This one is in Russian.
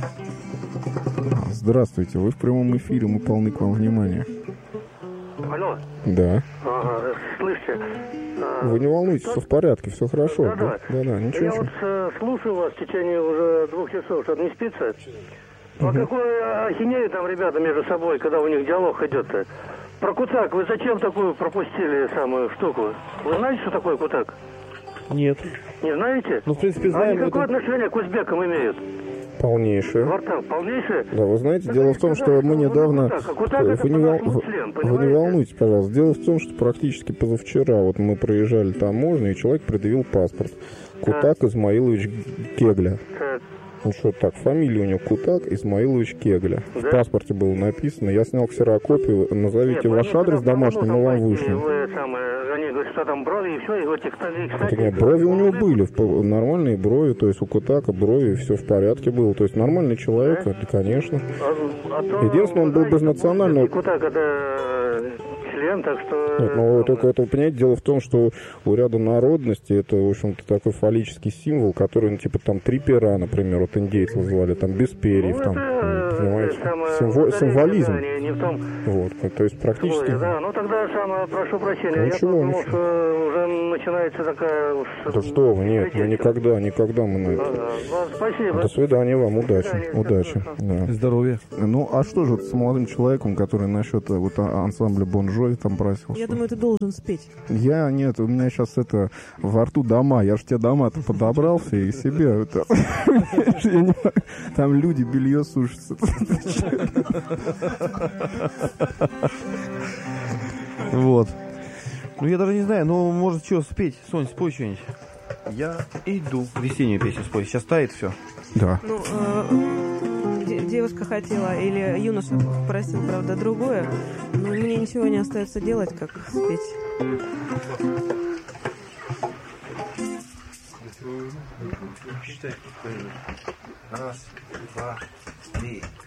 Здравствуйте, вы в прямом эфире, мы полны к вам внимания. Алло. Да. Ага, слышите? Вы не волнуйтесь, все в порядке, все хорошо. Да, ничего. Я вот слушаю вас в течение уже 2 часов, что не спится. А какую ахинею там ребята между собой, когда у них диалог идет-то? Про Кутак, вы зачем такую пропустили самую штуку? Вы знаете, что такое Кутак? Нет. Не знаете? Ну, в принципе, знаем. А какое отношение к узбекам имеют? Полнейшее. Полнейшее? Да, вы знаете, дело в том, что мы недавно... Вы не волнуйтесь, пожалуйста. Дело в том, что практически позавчера вот мы проезжали таможню, и человек предъявил паспорт. Кутак Измаилович Кегля. Так. Ну что так, фамилия у него Кутак Измаилович Кегля. Да? В паспорте было написано. Я снял ксерокопию. Назовите ваш адрес домашний, мы вам вышлем. Они говорят, что там брови и все, и вот кстати... Нет, брови у него были, нормальные брови, то есть у Кутака брови, все в порядке было. То есть нормальный человек, это, конечно. Единственное, он был безнациональный. Кутак это член, так что... Нет, ну только это, понимаете, дело в том, что у ряда народностей это, в общем-то, такой фаллический символ, который, ну, типа, там, 3 пера, например, вот индейцев звали, там, без перьев, там, понимаете, символизм. Не в том... Вот, то есть практически... Да, ну тогда сам прошу прощения, Ничего, я подумал, что уже начинается такая... Да что вы, нет, мы никогда мы на это... Спасибо. До свидания вам, удачи. Да. Здоровья. Ну, а что же вот с молодым человеком, который насчет вот ансамбля Бон Джови там просил? Я думаю, ты должен спеть. Нет, у меня сейчас это во рту дома. Я же те дома-то подобрал все и себе. Это... Там люди белье сушатся. Вот. Ну, я даже не знаю, но может что спеть. Сонь, спой что-нибудь. Я иду. Весеннюю песню спой. Сейчас тает все. Да. Ну, девушка хотела, или юноша просил, правда, другое. Но мне ничего не остается делать, как спеть. Раз, два, три.